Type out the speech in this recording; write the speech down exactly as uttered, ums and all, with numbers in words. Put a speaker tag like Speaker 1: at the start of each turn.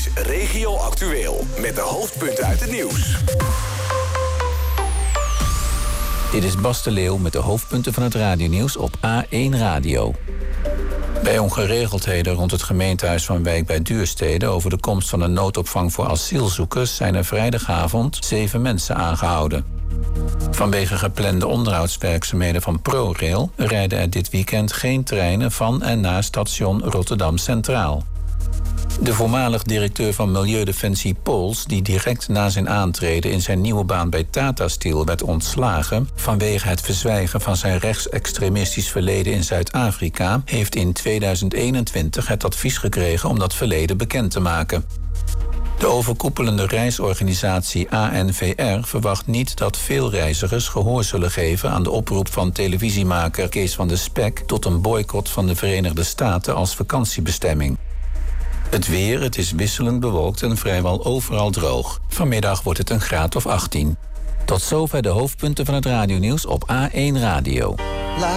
Speaker 1: is Regio Actueel met de hoofdpunten uit het nieuws.
Speaker 2: Dit is Bas de Leeuw met de hoofdpunten van het radionieuws op A één Radio. Bij ongeregeldheden rond het gemeentehuis van Wijk bij Duurstede over de komst van een noodopvang voor asielzoekers zijn er vrijdagavond zeven mensen aangehouden. Vanwege geplande onderhoudswerkzaamheden van ProRail rijden er dit weekend geen treinen van en naar station Rotterdam Centraal. De voormalig directeur van Milieudefensie Pols, die direct na zijn aantreden in zijn nieuwe baan bij Tata Steel werd ontslagen vanwege het verzwijgen van zijn rechtsextremistisch verleden in Zuid-Afrika, heeft in tweeduizend eenentwintig het advies gekregen om dat verleden bekend te maken. De overkoepelende reisorganisatie A N V R verwacht niet dat veel reizigers gehoor zullen geven aan de oproep van televisiemaker Kees van de Spek tot een boycott van de Verenigde Staten als vakantiebestemming. Het weer, het is wisselend bewolkt en vrijwel overal droog. Vanmiddag wordt het een graad of achttien. Tot zover de hoofdpunten van het radionieuws op A één Radio.